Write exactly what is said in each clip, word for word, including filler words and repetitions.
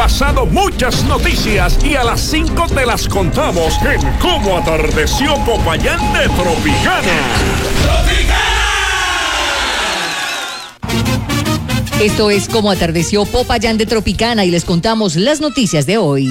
pasado muchas noticias y a las cinco te las contamos en Cómo Atardeció Popayán de Tropicana. Esto es Cómo Atardeció Popayán de Tropicana y les contamos las noticias de hoy.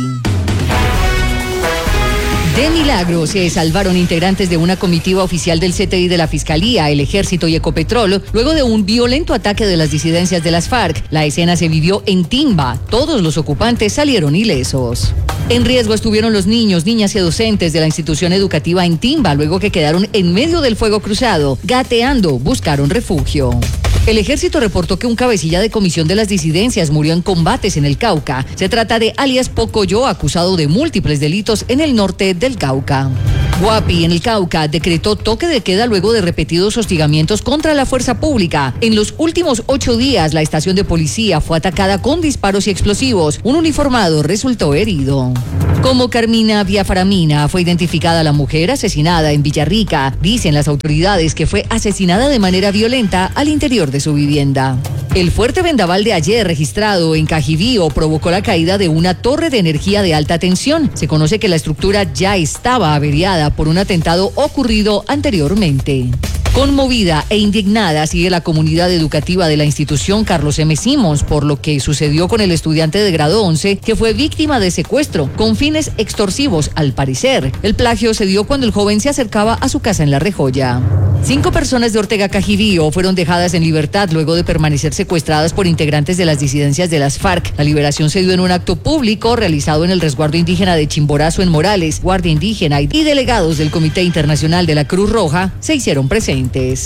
De milagro se salvaron integrantes de una comitiva oficial del C T I de la Fiscalía, el Ejército y Ecopetrol luego de un violento ataque de las disidencias de las FARC. La escena se vivió en Timba. Todos los ocupantes salieron ilesos. En riesgo estuvieron los niños, niñas y docentes de la institución educativa en Timba, luego que quedaron en medio del fuego cruzado. Gateando, buscaron refugio. El ejército reportó que un cabecilla de comisión de las disidencias murió en combates en el Cauca. Se trata de alias Pocoyo, acusado de múltiples delitos en el norte del Cauca. Guapi, en el Cauca, decretó toque de queda luego de repetidos hostigamientos contra la fuerza pública. En los últimos ocho días, la estación de policía fue atacada con disparos y explosivos. Un uniformado resultó herido. Como Carmina Villafaramina fue identificada la mujer asesinada en Villarrica. Dicen las autoridades que fue asesinada de manera violenta al interior de su vivienda. El fuerte vendaval de ayer registrado en Cajibío provocó la caída de una torre de energía de alta tensión. Se conoce que la estructura ya estaba averiada por un atentado ocurrido anteriormente. Conmovida e indignada sigue la comunidad educativa de la institución Carlos M. Simons por lo que sucedió con el estudiante de grado once que fue víctima de secuestro con fines extorsivos al parecer. El plagio se dio cuando el joven se acercaba a su casa en La Rejoya. Cinco personas de Ortega Cajibío fueron dejadas en libertad luego de permanecer secuestradas por integrantes de las disidencias de las FARC. La liberación se dio en un acto público realizado en el resguardo indígena de Chimborazo en Morales. Guardia Indígena y delegados del Comité Internacional de la Cruz Roja se hicieron presentes.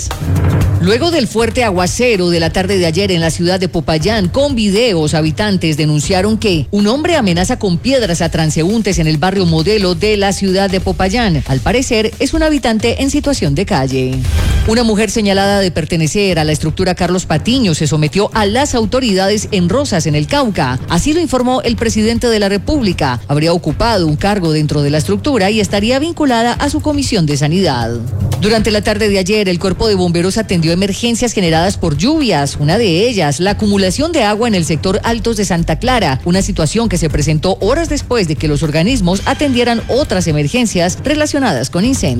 Luego del fuerte aguacero de la tarde de ayer en la ciudad de Popayán, con videos, habitantes denunciaron que un hombre amenaza con piedras a transeúntes en el barrio Modelo de la ciudad de Popayán. Al parecer, es un habitante en situación de calle. Una mujer señalada de pertenecer a la estructura Carlos Patiño se sometió a las autoridades en Rosas, en el Cauca. Así lo informó el presidente de la República. Habría ocupado un cargo dentro de la estructura y estaría vinculada a su comisión de sanidad. Durante la tarde de ayer, el Cuerpo de Bomberos atendió emergencias generadas por lluvias. Una de ellas, la acumulación de agua en el sector Altos de Santa Clara, una situación que se presentó horas después de que los organismos atendieran otras emergencias relacionadas con incendios.